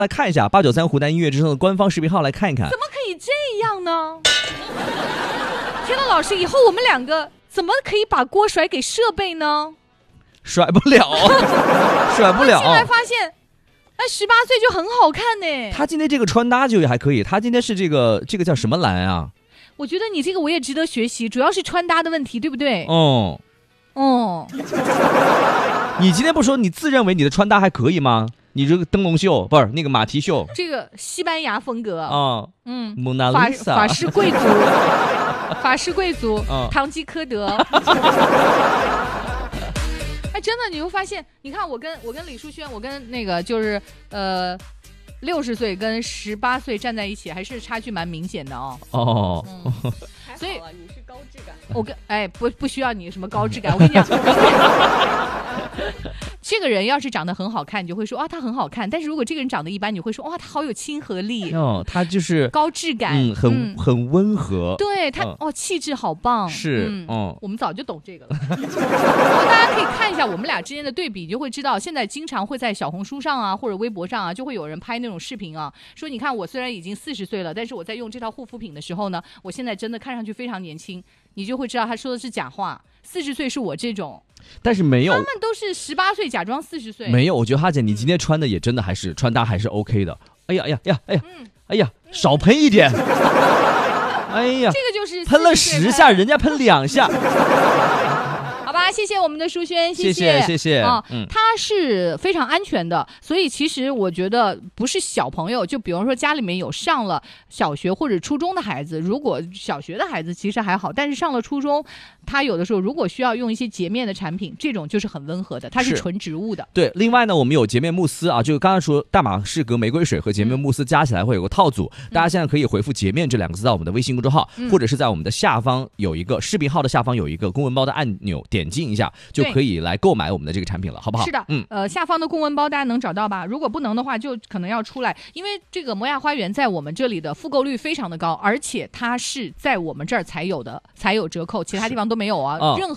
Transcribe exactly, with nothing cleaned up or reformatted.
来看一下八九三湖南音乐之声的官方视频号来看一看。 怎么可以这样呢？天呐，老师，以后我们两个怎么可以把锅甩给设备呢？ 甩不了，甩不了。 进来发现，哎，十八岁就很好看呢。 他今天这个穿搭就还可以，他今天是这个这个叫什么蓝啊？ 我觉得你这个我也值得学习，主要是穿搭的问题，对不对？ 哦， 哦， 你今天不说你自认为你的穿搭还可以吗？你这个灯笼袖不是那个马蹄袖， 这个西班牙风格啊、 哦， 嗯， 蒙娜法丽莎， 法式贵族，法式贵族， 哦、 堂吉诃德。哎，真的，你会发现，你看我跟我跟李淑轩，我跟那个就是呃。六十岁跟十八岁站在一起，还是差距蛮明显的哦。 哦， 嗯、所以你是高质感。 我跟哎不不需要你什么高质感，我跟你讲，这个人要是长得很好看，你就会说啊他很好看。但是如果这个人长得一般，你会说哇他好有亲和力。 哦，他就是高质感， 嗯，很、嗯、很温和。 对他、嗯、哦，气质好棒。 是，嗯，哦、 我们早就懂这个了。大家可以看一下我们俩之间的对比，就会知道现在经常会在小红书上啊或者微博上啊，就会有人拍那种。这种视频啊，说你看我虽然已经四十岁了，但是我在用这套护肤品的时候呢，我现在真的看上去非常年轻，你就会知道他说的是假话。四十岁是我这种， 但是没有， 他们都是十八岁假装四十岁。 没有，我觉得哈姐你今天穿的也真的还是、嗯、穿搭还是 OK 的。哎呀哎呀哎呀哎呀、嗯、哎呀，少喷一点。哎呀， 这个就是喷了十下，人家喷两下。 好吧，谢谢我们的淑轩， 谢谢谢谢啊，嗯，它是非常安全的，所以其实我觉得不是小朋友，就比方说家里面有上了小学或者初中的孩子，如果小学的孩子其实还好，但是上了初中，他有的时候如果需要用一些洁面的产品，这种就是很温和的，它是纯植物的。 对，另外呢，我们有洁面慕斯啊，就刚刚说大马士革玫瑰水和洁面慕斯加起来会有个套组，嗯、大家现在可以回复洁面这两个字到我们的微信公众号，嗯、或者是在我们的下方有一个视频号的下方有一个公文包的按钮，点击一下就可以来购买我们的这个产品了，好不好？ 是的，嗯，呃，下方的公文包大家能找到吧？如果不能的话，就可能要出来，因为这个摩亚花园在我们这里的复购率非常的高，而且它是在我们这儿才有的，才有折扣，其他地方都没有啊。任何